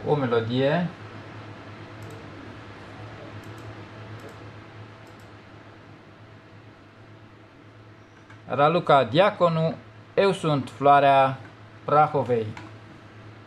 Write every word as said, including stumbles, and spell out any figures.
o melodie. Raluca Diaconu, eu sunt floarea Prahovei.